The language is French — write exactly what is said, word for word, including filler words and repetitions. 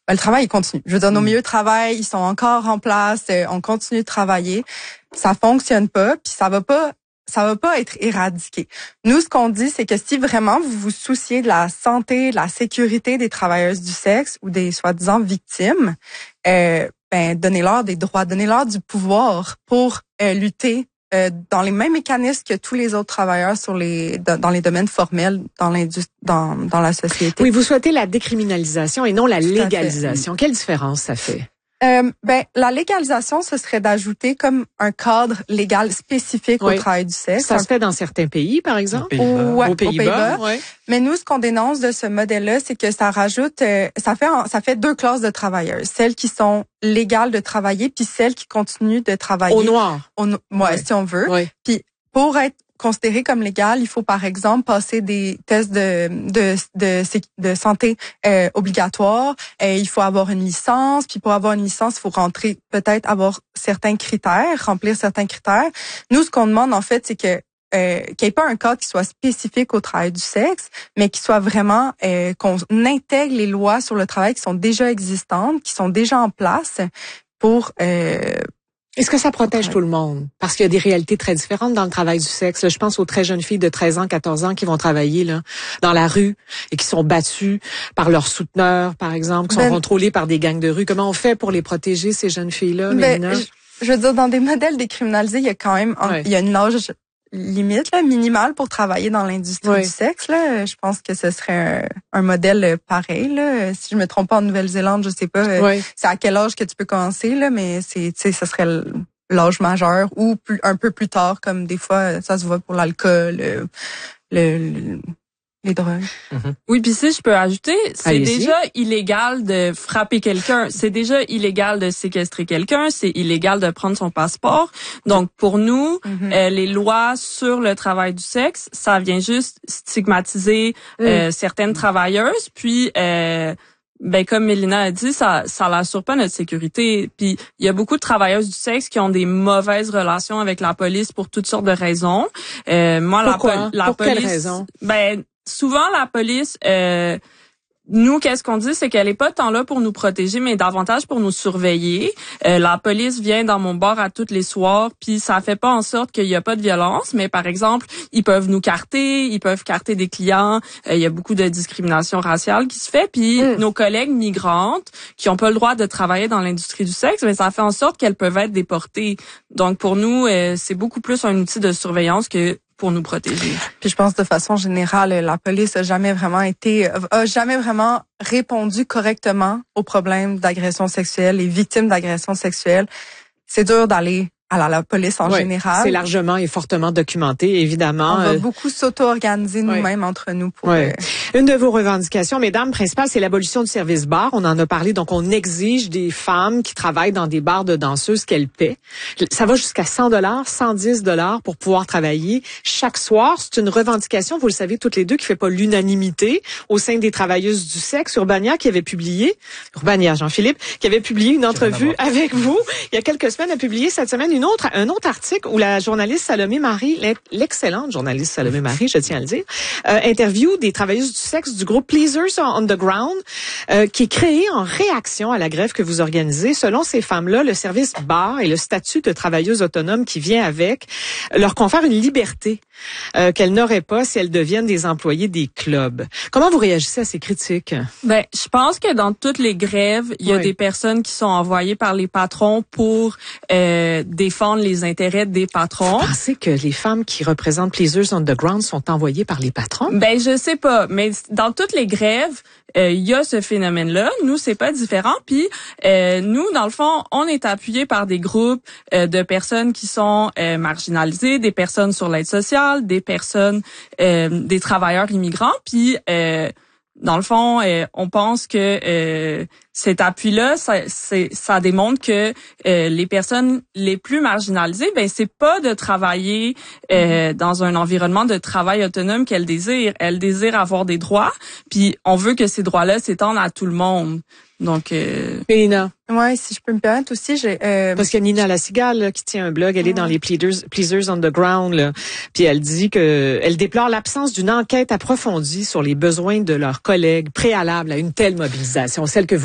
ben, le travail il continue. Je veux dire, nos milieux de travail, ils sont encore en place, euh, on continue de travailler. Ça fonctionne pas, puis ça va pas ça va pas être éradiqué. Nous, ce qu'on dit, c'est que si vraiment vous vous souciez de la santé, de la sécurité des travailleuses du sexe ou des soi-disant victimes, euh, ben donnez-leur des droits, donnez-leur du pouvoir pour euh, lutter euh, dans les mêmes mécanismes que tous les autres travailleurs sur les dans, dans les domaines formels dans l'industrie, dans dans la société. Oui, vous souhaitez la décriminalisation et non la légalisation. Quelle différence ça fait? Euh, ben la légalisation, ce serait d'ajouter comme un cadre légal spécifique oui. au travail du sexe. Ça se fait dans certains pays, par exemple, aux Pays-Bas. Ouais, aux Pays-Bas. Pays-Bas. Ouais. Mais nous, ce qu'on dénonce de ce modèle-là, c'est que ça rajoute, euh, ça fait, ça fait deux classes de travailleurs, celles qui sont légales de travailler, puis celles qui continuent de travailler au noir. Au, ouais, ouais, si on veut. Ouais. Puis pour être considéré comme légal, il faut par exemple passer des tests de de de, de santé euh, obligatoires. Euh, il faut avoir une licence, puis pour avoir une licence, il faut rentrer peut-être avoir certains critères, remplir certains critères. Nous, ce qu'on demande en fait, c'est que euh, qu'il n'y ait pas un cadre qui soit spécifique au travail du sexe, mais qui soit vraiment euh, qu'on intègre les lois sur le travail qui sont déjà existantes, qui sont déjà en place pour euh, Est-ce que ça protège ouais. tout le monde? Parce qu'il y a des réalités très différentes dans le travail du sexe. Là, je pense aux très jeunes filles de treize ans, quatorze ans qui vont travailler là dans la rue et qui sont battues par leurs souteneurs, par exemple, qui sont ben, contrôlées par des gangs de rue. Comment on fait pour les protéger, ces jeunes filles-là, ben, je, je veux dire, dans des modèles décriminalisés, il y a quand même ouais. il y a une âge limite là, minimale pour travailler dans l'industrie ouais. du sexe. Là. Je pense que ce serait un, un modèle pareil. Là. Si je me trompe pas, en Nouvelle-Zélande, je sais pas ouais. c'est à quel âge que tu peux commencer, là, mais c'est, tu sais, ce serait l'âge majeur ou plus, un peu plus tard, comme des fois ça se voit pour l'alcool, le, le, le les drogues. Mm-hmm. Oui, puis si je peux ajouter, c'est Allez-y. déjà illégal de frapper quelqu'un, c'est déjà illégal de séquestrer quelqu'un, c'est illégal de prendre son passeport. Donc pour nous, mm-hmm. euh, les lois sur le travail du sexe, ça vient juste stigmatiser mm. euh, certaines travailleuses, puis euh, ben comme Mélina a dit, ça ça l'assure pas notre sécurité. Puis il y a beaucoup de travailleuses du sexe qui ont des mauvaises relations avec la police pour toutes sortes de raisons. Euh, moi Pourquoi? la, la pour police quelle raison? Ben souvent, la police, euh, nous, qu'est-ce qu'on dit, c'est qu'elle est pas tant là pour nous protéger, mais davantage pour nous surveiller. Euh, la police vient dans mon bar à tous les soirs, puis ça fait pas en sorte qu'il y a pas de violence, mais par exemple, ils peuvent nous carter, ils peuvent carter des clients. Euh, il y a beaucoup de discrimination raciale qui se fait, puis mm. nos collègues migrantes qui ont pas le droit de travailler dans l'industrie du sexe, mais ça fait en sorte qu'elles peuvent être déportées. Donc pour nous, euh, c'est beaucoup plus un outil de surveillance que pour nous protéger. Puis je pense de façon générale, la police a jamais vraiment été, a jamais vraiment répondu correctement aux problèmes d'agression sexuelle, les victimes d'agression sexuelle. C'est dur d'aller à la, la police en oui, général. C'est largement et fortement documenté, évidemment. On va euh, beaucoup s'auto-organiser nous-mêmes oui. entre nous. Pour, oui. euh... Une de vos revendications, mesdames, principales, c'est l'abolition du service bar. On en a parlé, donc on exige des femmes qui travaillent dans des bars de danseuses qu'elles paient. Ça va jusqu'à cent dollars, cent dix dollars pour pouvoir travailler chaque soir. C'est une revendication, vous le savez toutes les deux, qui fait pas l'unanimité au sein des travailleuses du sexe. Urbania qui avait publié, Urbania, Jean-Philippe, qui avait publié une entrevue avec vous il y a quelques semaines, a publié cette semaine une autre, un autre article où la journaliste Salomé Marie, l'excellente journaliste Salomé Marie, je tiens à le dire, euh, interview des travailleuses du sexe du groupe Pleasers on the Ground, euh, qui est créé en réaction à la grève que vous organisez. Selon ces femmes-là, le service bar et le statut de travailleuse autonome qui vient avec leur confère une liberté euh, qu'elles n'auraient pas si elles deviennent des employés des clubs. Comment vous réagissez à ces critiques? Ben, je pense que dans toutes les grèves, il y a oui. des personnes qui sont envoyées par les patrons pour euh, défendre les intérêts des patrons. Vous pensez que les femmes qui représentent Pleasers on the Ground sont envoyées par les patrons? Ben, je sais pas, mais dans toutes les grèves, il euh, y a ce phénomène-là. Nous, c'est pas différent. Puis, euh, nous, dans le fond, on est appuyé par des groupes euh, de personnes qui sont euh, marginalisées, des personnes sur l'aide sociale, des personnes, euh, des travailleurs immigrants. Puis, euh, dans le fond, euh, on pense que euh, cet appui-là, ça, c'est, ça démontre que euh, les personnes les plus marginalisées, ben c'est pas de travailler euh, dans un environnement de travail autonome qu'elles désirent. Elles désirent avoir des droits, puis on veut que ces droits-là s'étendent à tout le monde. Donc, euh... Mélina. Ouais, si je peux me permettre aussi, j'ai euh... parce que Nina La Cigale là, qui tient un blog, elle ouais. est dans les Pleasers, Pleasers on the Ground, là, puis elle dit que elle déplore l'absence d'une enquête approfondie sur les besoins de leurs collègues préalables à une telle mobilisation, celle que vous